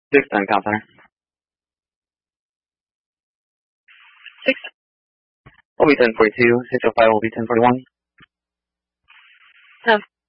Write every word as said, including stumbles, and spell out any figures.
Six ten, Comm Center. Six. O B ten forty-two, six oh five O B ten forty-one. Ten.